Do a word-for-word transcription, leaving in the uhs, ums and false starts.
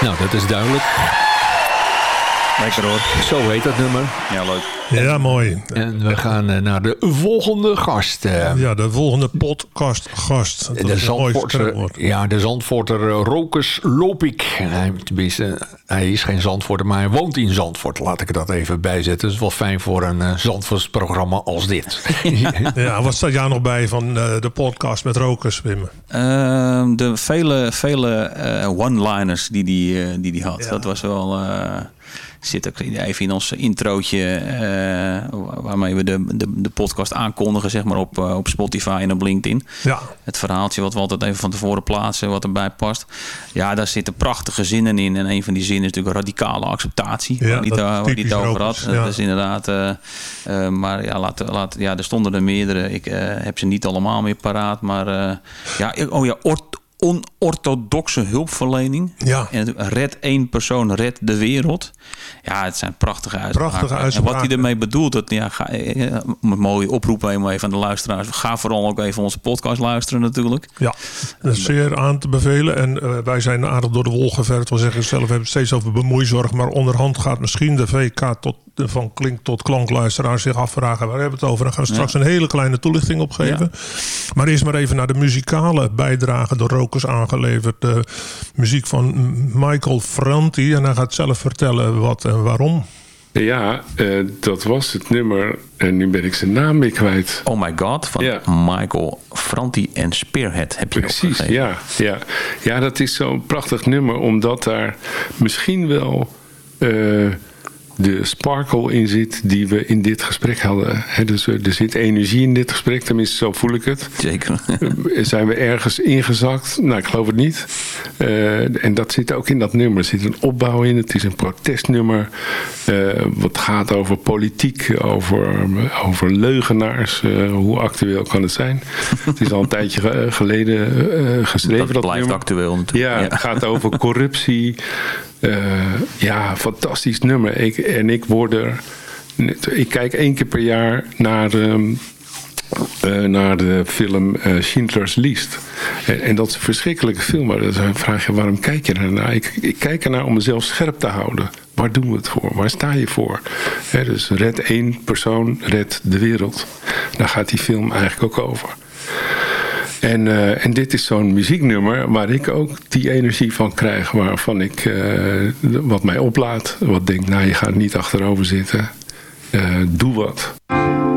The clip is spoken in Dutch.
Nou, dat is duidelijk. Lekker hoor. Zo heet dat nummer. Ja, leuk. Ja, mooi. En we gaan uh, naar de volgende gast. Uh, ja, de volgende podcastgast. Dat de is een mooi Zandvoorter, ja, de Zandvoorter uh, Rokus Lopik. Hij, tenminste, hij is geen Zandvoorter, maar hij woont in Zandvoort. Laat ik dat even bijzetten. Dat is wel fijn voor een uh, Zandvoorts programma als dit. Ja, wat staat jou nog bij van uh, de podcast met Rokus, Wim? Uh, de vele, vele uh, one-liners die die, uh, die die had. Ja. Dat was wel... Uh, zit ook even in ons introotje uh, waarmee we de, de, de podcast aankondigen, zeg maar, op, uh, op Spotify en op LinkedIn. Ja. Het verhaaltje wat we altijd even van tevoren plaatsen, wat erbij past. Ja, daar zitten prachtige zinnen in. En een van die zinnen is natuurlijk radicale acceptatie. Ja, waar hij het over had. Ja. Dat is inderdaad... Uh, uh, maar ja, laat, laat, ja, er stonden er meerdere. Ik uh, heb ze niet allemaal meer paraat. Maar uh, ja, oh ja, ort, onorthodoxe hulpverlening. Ja. En red één persoon, red de wereld. Ja, het zijn prachtige uitspraken. Prachtige uitspraken. En wat hij ermee bedoelt, dat, ja, ga, ja, een mooie oproep even aan de luisteraars. Ga vooral ook even onze podcast luisteren natuurlijk. Ja, dat is zeer aan te bevelen. En uh, wij zijn aardig door de wol geverfd. We zeggen zelf, we hebben het steeds over bemoeizorg. Maar onderhand gaat misschien de V K tot, van klink tot klankluisteraars zich afvragen. Waar hebben we het over? Daar gaan we straks ja. een hele kleine toelichting op geven. Ja. Maar eerst maar even naar de muzikale bijdrage door Rokus aangeleverd. De muziek van Michael Franti. En hij gaat zelf vertellen wat en waarom. Ja, uh, dat was het nummer. En nu ben ik zijn naam weer kwijt. Oh My God, van ja. Michael Franti en Spearhead heb je Precies, ja, ja. Ja, dat is zo'n prachtig nummer. Omdat daar misschien wel... Uh, de sparkle in zit die we in dit gesprek hadden. He, dus er zit energie in dit gesprek, tenminste zo voel ik het. Zeker. Zijn we ergens ingezakt? Nou, ik geloof het niet. Uh, en dat zit ook in dat nummer. Er zit een opbouw in. Het is een protestnummer. Uh, wat gaat over politiek, over, over leugenaars. Uh, hoe actueel kan het zijn? Het is al een tijdje geleden uh, geschreven. Dat, dat blijft nummer. actueel natuurlijk. Ja, ja, het gaat over corruptie. Uh, ja, fantastisch nummer. Ik, en ik word er... Ik kijk één keer per jaar naar... Um, Uh, naar de film uh, Schindler's List. En, en dat is een verschrikkelijke film. Maar dan vraag je, waarom kijk je ernaar? Ik, ik kijk ernaar om mezelf scherp te houden. Waar doen we het voor? Waar sta je voor? He, dus red één persoon, red de wereld. Daar gaat die film eigenlijk ook over. En, uh, en dit is zo'n muzieknummer waar ik ook die energie van krijg. Waarvan ik, uh, wat mij oplaat. Wat denkt, nou je gaat niet achterover zitten. Uh, doe wat.